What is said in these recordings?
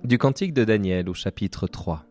Du Cantique de Daniel au chapitre 3.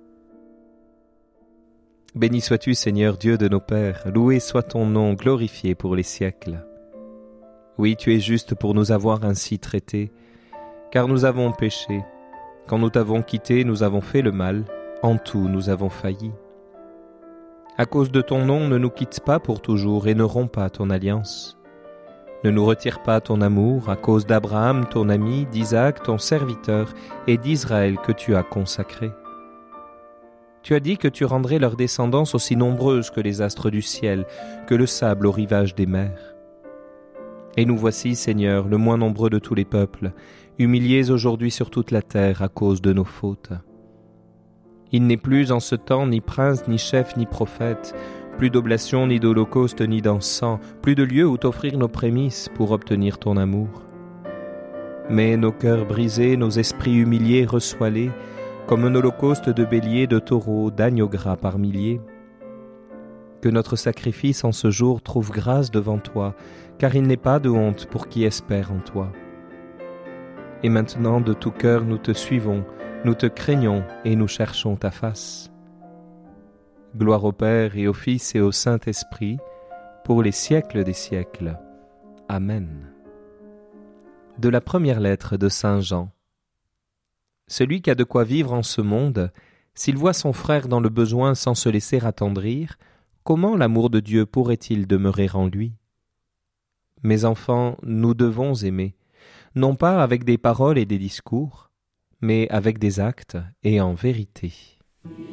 Béni sois-tu, Seigneur Dieu de nos pères, loué soit ton nom, glorifié pour les siècles. Oui, tu es juste pour nous avoir ainsi traités, car nous avons péché. Quand nous t'avons quitté, nous avons fait le mal, en tout nous avons failli. À cause de ton nom, ne nous quitte pas pour toujours et ne romps pas ton alliance. Ne nous retire pas ton amour à cause d'Abraham, ton ami, d'Isaac, ton serviteur, et d'Israël que tu as consacré. Tu as dit que tu rendrais leur descendance aussi nombreuse que les astres du ciel, que le sable au rivage des mers. Et nous voici, Seigneur, le moins nombreux de tous les peuples, humiliés aujourd'hui sur toute la terre à cause de nos fautes. Il n'est plus en ce temps ni prince, ni chef, ni prophète, plus d'oblation, ni d'holocauste, ni d'encens, plus de lieu où t'offrir nos prémices pour obtenir ton amour. Mais nos cœurs brisés, nos esprits humiliés, reçois-les, comme un holocauste de béliers, de taureaux, d'agneaux gras par milliers. Que notre sacrifice en ce jour trouve grâce devant toi, car il n'est pas de honte pour qui espère en toi. Et maintenant, de tout cœur, nous te suivons, nous te craignons et nous cherchons ta face. Gloire au Père et au Fils et au Saint-Esprit, pour les siècles des siècles. Amen. De la première lettre de Saint Jean. Celui qui a de quoi vivre en ce monde, s'il voit son frère dans le besoin sans se laisser attendrir, comment l'amour de Dieu pourrait-il demeurer en lui ? Mes enfants, nous devons aimer, non pas avec des paroles et des discours, mais avec des actes et en vérité.